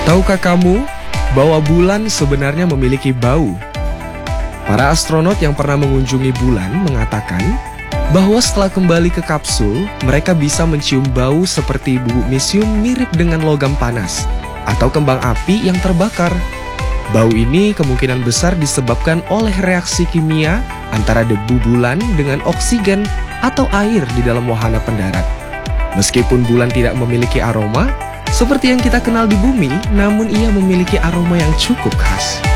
Tahukah kamu bahwa bulan sebenarnya memiliki bau? Para astronot yang pernah mengunjungi bulan mengatakan bahwa setelah kembali ke kapsul, mereka bisa mencium bau seperti bubuk mesium mirip dengan logam panas atau kembang api yang terbakar. Bau ini kemungkinan besar disebabkan oleh reaksi kimia antara debu bulan dengan oksigen atau air di dalam wahana pendarat. Meskipun bulan tidak memiliki aroma seperti yang kita kenal di bumi, namun ia memiliki aroma yang cukup khas.